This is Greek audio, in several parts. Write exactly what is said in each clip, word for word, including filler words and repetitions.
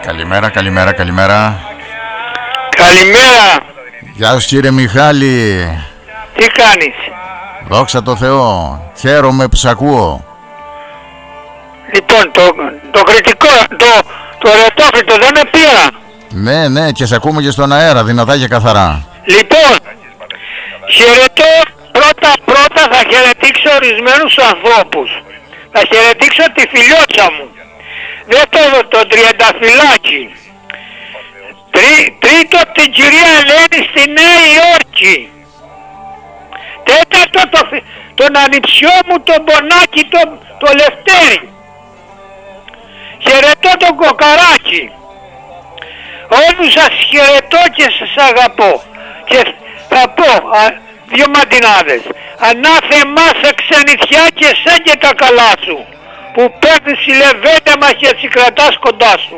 Καλημέρα, καλημέρα, καλημέρα. Καλημέρα. Γεια σου κύριε Μιχάλη. Τι κάνεις? Δόξα τω Θεώ. Χαίρομαι που σ' ακούω. Λοιπόν, το, το κριτικό, το, το ρετόφριτο δεν με πήρα. Ναι, ναι, και σε ακούμε και στον αέρα, δυνατά και καθαρά. Λοιπόν, χαιρετώ πρώτα πρώτα θα χαιρετήξω ορισμένους ανθρώπους. Θα χαιρετήξω τη φιλιότσα μου. Δεύτερο το τριανταφυλάκι. Τρί, τρίτο την κυρία Ελένη στη Νέα Υόρκη. Τέταρτο το, τον ανιψιό μου τον Μπονάκη το, το Λευτέρη. Χαιρετώ τον Κοκαράκη. Όλους σας χαιρετώ και σας αγαπώ. Και θα πω α, δύο μαντινάδες. Ανάθεμά σε ξενιθιά και σέν και τα καλά σου, που παίρνεις η λεβέντα μας και έτσι κρατάς κοντά σου.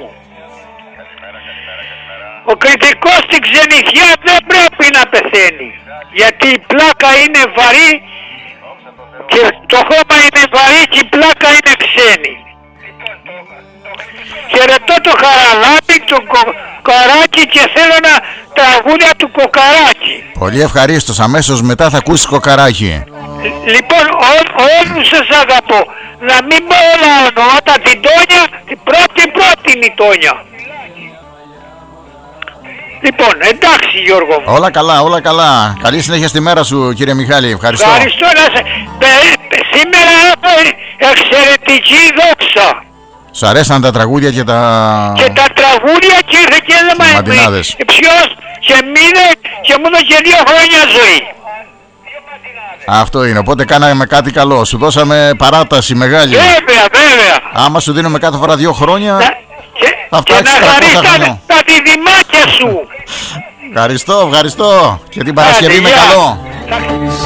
Ο κριτικός στην ξενιθιά δεν πρέπει να πεθαίνει, γιατί η πλάκα είναι βαρύ και το χώμα είναι βαρύ και η πλάκα είναι ξένη. Χαιρετώ το Χαραλάμπη, το Κοκαράκι και θέλω να τραγούδια του Κοκαράκι. Πολύ ευχαρίστως, αμέσως μετά θα ακούσεις Κοκαράκι. Λοιπόν, όλους σας αγαπώ. Να μην πω όλα ονόματα, την Τόνια, την πρώτη πρώτη είναι η Τόνια. Λοιπόν, εντάξει Γιώργο μου. Όλα καλά, όλα καλά. Καλή συνέχεια στη μέρα σου κύριε Μιχάλη, ευχαριστώ. Ευχαριστώ να σε... Σήμερα έχω εξαιρετική δόξα. Σ' αρέσαν τα τραγούδια και τα... Και τα τραγούδια και ήρθε και έδωμα μαντινάδες. Ποιος και μείνε και μου έδωσε και δύο χρόνια ζωή. Αυτό είναι, οπότε κάναμε κάτι καλό. Σου δώσαμε παράταση μεγάλη. Βέβαια, βέβαια. Άμα σου δίνουμε κάθε φορά δύο χρόνια Να, και, θα και φτάξεις να χαρείς τριακόσια τα, χρόνια. τα διδυμάκια σου. Ευχαριστώ, ευχαριστώ. Και την Παρασκευή με Άντε, γεια. καλό.